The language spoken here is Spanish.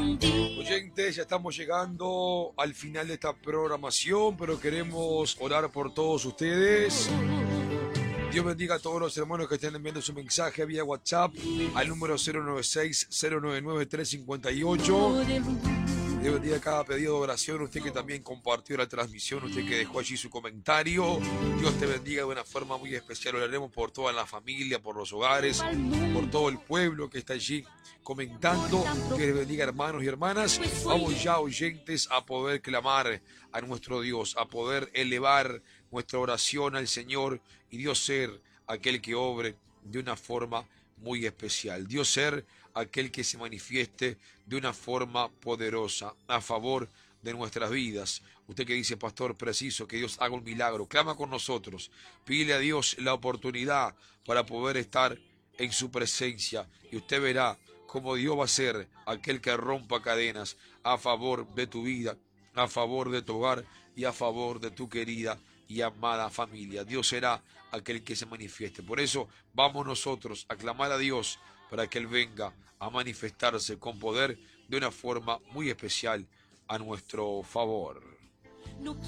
Oyentes, ya estamos llegando al final de esta programación, pero queremos orar por todos ustedes. Dios bendiga a todos los hermanos que estén enviando su mensaje vía WhatsApp al número 096-099-358. Dios bendiga a cada pedido de oración, usted que también compartió la transmisión, usted que dejó allí su comentario. Dios te bendiga de una forma muy especial. Oraremos por toda la familia, por los hogares, por todo el pueblo que está allí comentando. Dios les bendiga, hermanos y hermanas. Vamos ya, oyentes, a poder clamar a nuestro Dios, a poder elevar nuestra oración al Señor y Dios ser aquel que obre de una forma muy especial. Dios ser aquel que se manifieste de una forma poderosa a favor de nuestras vidas. Usted que dice, pastor, preciso que Dios haga un milagro, clama con nosotros, pídele a Dios la oportunidad para poder estar en su presencia y usted verá cómo Dios va a ser aquel que rompa cadenas a favor de tu vida, a favor de tu hogar y a favor de tu querida y amada familia. Dios será aquel que se manifieste. Por eso vamos nosotros a clamar a Dios para que Él venga a manifestarse con poder de una forma muy especial a nuestro favor.